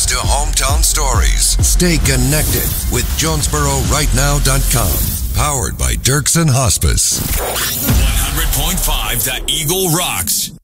to Hometown Stories. Stay connected with JonesboroRightNow.com. Powered by Dirksen Hospice. 100.5 The Eagle rocks.